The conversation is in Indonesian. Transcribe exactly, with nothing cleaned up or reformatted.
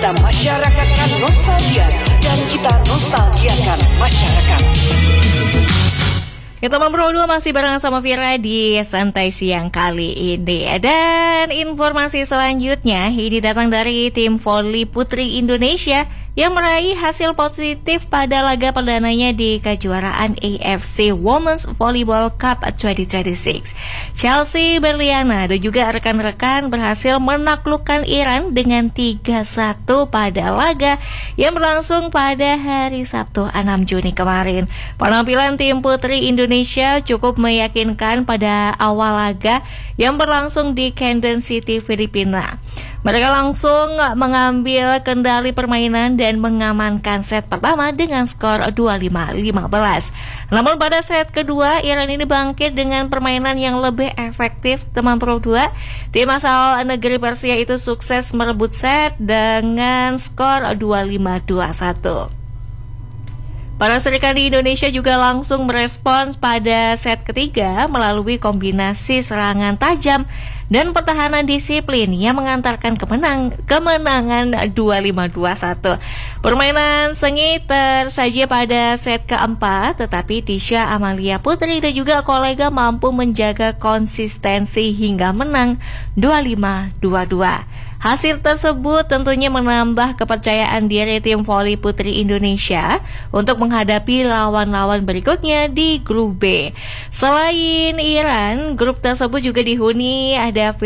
Kita masyarakatkan nostalgia dan kita nostalgiakan masyarakat. Kita Pro dua masih bareng sama Vira di Santai Siang kali ini. Dan informasi selanjutnya ini datang dari tim voli putri Indonesia yang meraih hasil positif pada laga perdananya di kejuaraan A F C Women's Volleyball Cup dua ribu dua puluh enam. Chelsea Berliana dan juga rekan-rekan berhasil menaklukkan Iran dengan tiga satu pada laga yang berlangsung pada hari Sabtu enam Juni kemarin. Penampilan tim putri Indonesia cukup meyakinkan pada awal laga yang berlangsung di Kansas City, Filipina. Mereka langsung mengambil kendali permainan dan mengamankan set pertama dengan skor dua puluh lima lima belas. Namun pada set kedua, Iran ini bangkit dengan permainan yang lebih efektif. Teman Pro dua, tim asal negeri Persia itu sukses merebut set dengan skor dua puluh lima dua puluh satu. Para serikat di Indonesia juga langsung merespons pada set ketiga melalui kombinasi serangan tajam dan pertahanan disiplin yang mengantarkan kemenang, kemenangan dua puluh lima dua puluh satu. Permainan sengit tersaji pada set keempat, tetapi Tisha Amalia Putri dan juga kolega mampu menjaga konsistensi hingga menang dua puluh lima dua puluh dua. Hasil tersebut tentunya menambah kepercayaan diri tim voli putri Indonesia untuk menghadapi lawan-lawan berikutnya di grup B. Selain Iran, grup tersebut juga dihuni ada